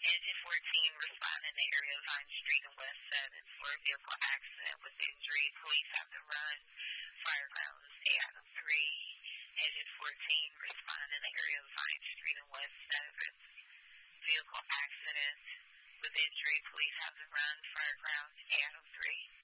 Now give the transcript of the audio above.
Engine 14 respond in the area of Vine Street and West 7 for a vehicle accident with injury. Police have to run. Fireground, stay out of 3. Engine 14 respond in the area of Vine Street and West 7. Vehicle accident with injury. Police have to run. Fireground, stay out of 3.